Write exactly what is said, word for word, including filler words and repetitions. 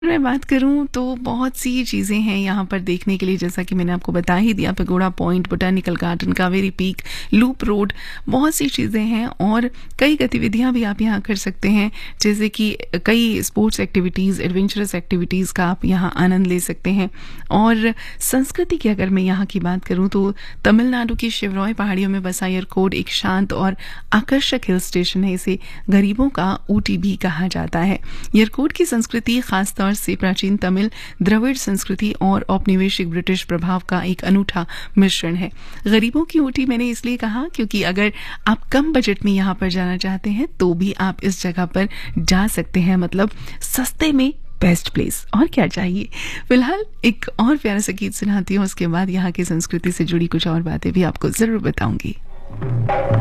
मैं बात करूँ तो बहुत सी चीज़ें हैं यहाँ पर देखने के लिए, जैसा कि मैंने आपको बता ही दिया। Pagoda point, botanical garden, Kaveri peak, loop road, बहुत सी चीज़ें हैं और कई गतिविधियाँ भी आप यहाँ कर सकते हैं, जैसे कि कई स्पोर्ट्स एक्टिविटीज़, एडवेंचरस एक्टिविटीज़ का आप यहाँ आनंद ले सकते हैं। और संस्कृति की अगर मैं यहाँ की बात करूँ तो तमिलनाडु की शिवरॉय पहाड़ियों में बसा यरकौड एक शांत और आकर्षक हिल स्टेशन है। इसे गरीबों का ऊटी भी कहा जाता है। यरकौड की संस्कृति खास तौर से प्राचीन तमिल, द्रविड़ संस्कृति और औपनिवेशिक ब्रिटिश प्रभाव का एक अनूठा मिश्रण है। गरीबों की ऊटी मैंने इसलिए कहा क्योंकि अगर आप कम बजट में यहाँ पर जाना चाहते हैं तो भी आप इस जगह पर जा सकते हैं, मतलब सस्ते में बेस्ट प्लेस, और क्या चाहिए। फिलहाल एक और प्यारा सा गीत सुनाती हूँ, उसके बाद यहाँ की संस्कृति से जुड़ी कुछ और बातें भी आपको जरूर बताऊंगी।